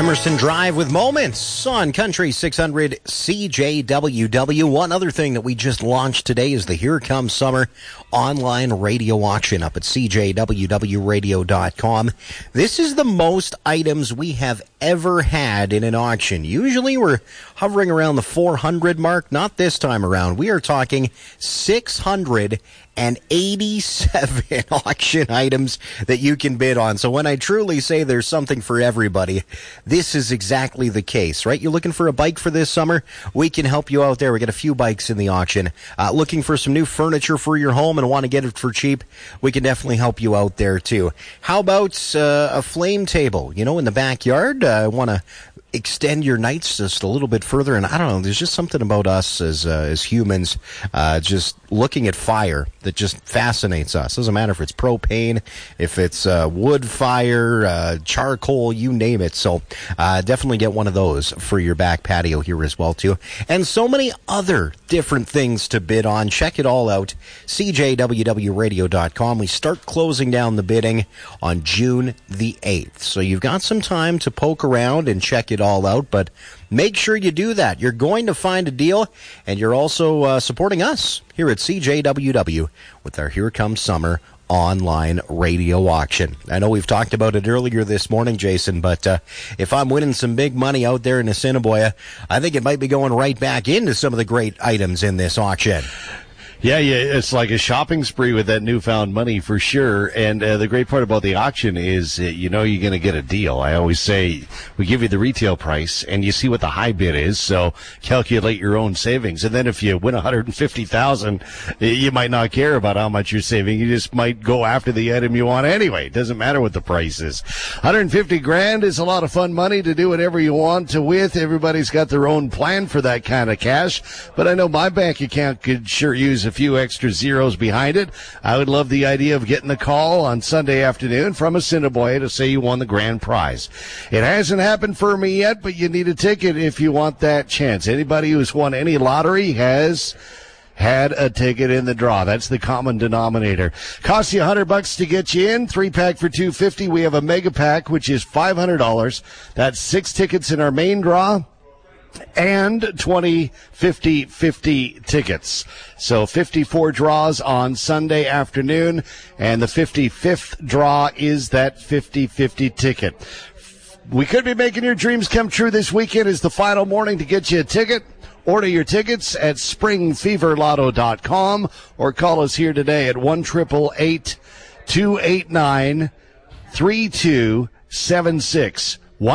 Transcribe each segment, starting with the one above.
Emerson Drive with Moments on Country 600 CJWW. One other thing that we just launched today is the Here Comes Summer online radio auction up at CJWWradio.com. This is the most items we have ever had in an auction. Usually we're hovering around the 400 mark. Not this time around. We are talking 687 auction items that you can bid on. So when I truly say there's something for everybody, this is exactly the case, right? You're looking for a bike for this summer? We can help you out there. We got a few bikes in the auction. Looking for some new furniture for your home and want to get it for cheap? We can definitely help you out there too. How about a flame table? You know, in the backyard, want to extend your nights just a little bit further, and I don't know, there's just something about us as humans, just looking at fire that just fascinates us. Doesn't matter if it's propane, if it's wood fire, charcoal, you name it. So definitely get one of those for your back patio here as well too, and so many other different things to bid on. Check it all out, CJWWradio.com. We start closing down the bidding on June the 8th, so you've got some time to poke around and check it all out, but make sure you do that. You're going to find a deal, and you're also supporting us here at CJWW with our Here Comes Summer online radio auction. I know we've talked about it earlier this morning, Jason, but if I'm winning some big money out there in Assiniboia, I think it might be going right back into some of the great items in this auction. Yeah, it's like a shopping spree with that newfound money for sure. And the great part about the auction is, you know, you're going to get a deal. I always say we give you the retail price and you see what the high bid is. So calculate your own savings. And then if you win $150,000, you might not care about how much you're saving. You just might go after the item you want anyway. It doesn't matter what the price is. $150,000 is a lot of fun money to do whatever you want to with. Everybody's got their own plan for that kind of cash. But I know my bank account could sure use a few extra zeros behind it. I would love the idea of getting a call on Sunday afternoon from Assiniboia to say you won the grand prize. It hasn't happened for me yet, but you need a ticket if you want that chance. Anybody who's won any lottery has had a ticket in the draw. That's the common denominator. Costs you $100 to get you in. 3-pack for $250. We have a mega pack, which is $500. That's 6 tickets in our main draw and 20 50-50 tickets. So 54 draws on Sunday afternoon, and the 55th draw is that 50-50 ticket. We could be making your dreams come true this weekend. Is the final morning to get you a ticket. Order your tickets at springfeverlotto.com or call us here today at 1-888-289-3276.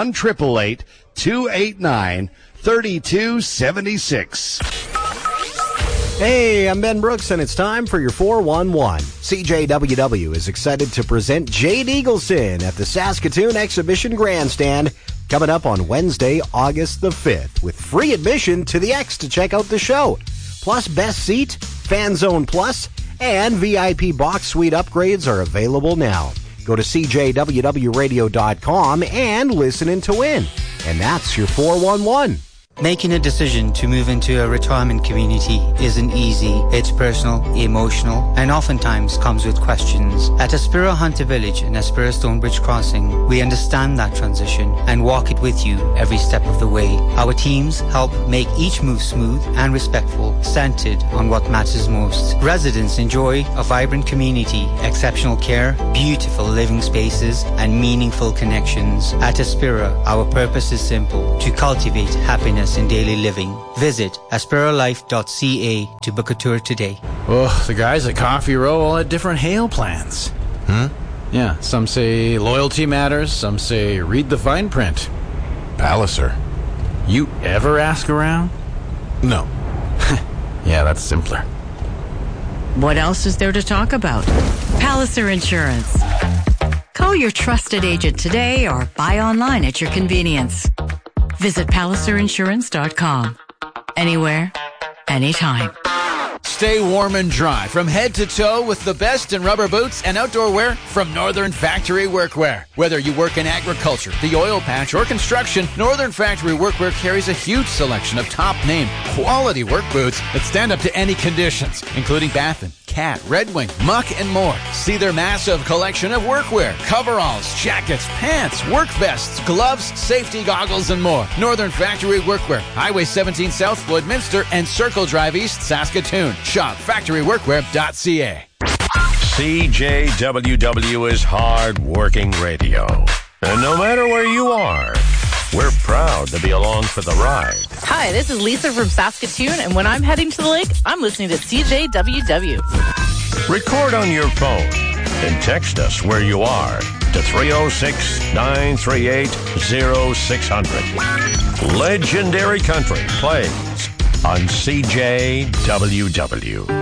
1-888-289-3276. Hey, I'm Ben Brooks, and it's time for your 411. CJWW is excited to present Jade Eagleson at the Saskatoon Exhibition Grandstand coming up on Wednesday, August the 5th, with free admission to the X to check out the show, plus best seat, Fan Zone Plus, and VIP box suite upgrades are available now. Go to CJWWradio.com and listen in to win. And that's your 411. Making a decision to move into a retirement community isn't easy. It's personal, emotional, and oftentimes comes with questions. At Aspira Hunter Village and Aspira Stonebridge Crossing, we understand that transition and walk it with you every step of the way. Our teams help make each move smooth and respectful, centered on what matters most. Residents enjoy a vibrant community, exceptional care, beautiful living spaces, and meaningful connections. At Aspira, our purpose is simple: to cultivate happiness in daily living. Visit aspiralife.ca to book a tour today. Oh, the guys at Coffee Row all had different hail plans. Yeah, some say loyalty matters, some say read the fine print. Palliser. You ever ask around? No. Yeah, that's simpler. What else is there to talk about? Palliser Insurance. Call your trusted agent today or buy online at your convenience. Visit PalliserInsurance.com. Anywhere, anytime. Stay warm and dry from head to toe with the best in rubber boots and outdoor wear from Northern Factory Workwear. Whether you work in agriculture, the oil patch, or construction, Northern Factory Workwear carries a huge selection of top-name, quality work boots that stand up to any conditions, including bath and Cat, Red Wing, Muck, and more. See their massive collection of workwear, coveralls, jackets, pants, work vests, gloves, safety goggles, and more. Northern Factory Workwear, Highway 17 South, Woodminster, and Circle Drive East, Saskatoon. Shop factoryworkwear.ca. CJWW is hard-working radio. And no matter where you are, we're proud to be along for the ride. Hi, this is Lisa from Saskatoon, and when I'm heading to the lake, I'm listening to CJWW. Record on your phone and text us where you are to 306-938-0600. Legendary Country plays on CJWW.